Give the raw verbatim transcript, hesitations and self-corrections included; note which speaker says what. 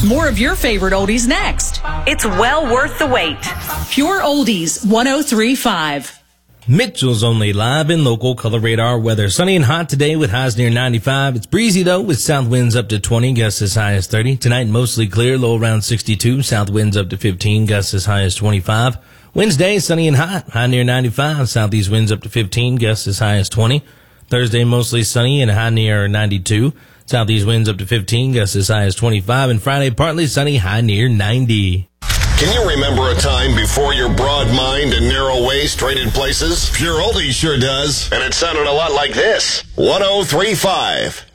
Speaker 1: More of your favorite oldies next.
Speaker 2: It's well worth the wait.
Speaker 1: Pure Oldies one oh three point five.
Speaker 3: Mitchell's Only Live in local color radar weather. Sunny and hot today with highs near ninety-five. It's breezy though with south winds up to twenty, gusts as high as thirty. Tonight mostly clear, low around sixty-two. South winds up to fifteen, gusts as high as twenty-five. Wednesday sunny and hot, high near ninety-five. Southeast winds up to fifteen, gusts as high as twenty. Thursday mostly sunny and high near ninety-two. Southeast winds up to fifteen, gusts as high as twenty-five. And Friday partly sunny, high near ninety.
Speaker 4: Can you remember a time before your broad mind and narrow waist traded places? Pure Oldies sure does. And it sounded a lot like this. one oh three point five.